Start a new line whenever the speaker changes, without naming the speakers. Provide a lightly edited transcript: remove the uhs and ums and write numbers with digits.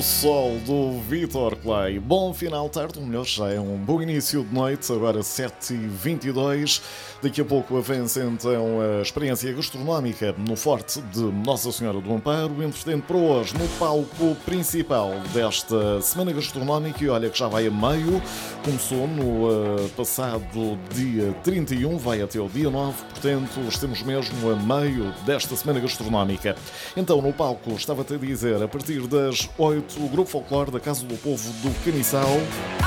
do sol do Vitor Clay. Bom final de tarde, ou melhor, já é um bom início de noite, agora 7h22. Daqui a pouco avança então a experiência gastronómica no Forte de Nossa Senhora do Amparo. Entretanto, para hoje, no palco principal desta semana gastronómica, e olha que já vai a meio, começou no passado dia 31, vai até o dia 9, portanto, estamos mesmo a meio desta semana gastronómica. Então, no palco, estava-te a dizer, a partir das 8, o Grupo Folclore da Casa do Povo do Caniçal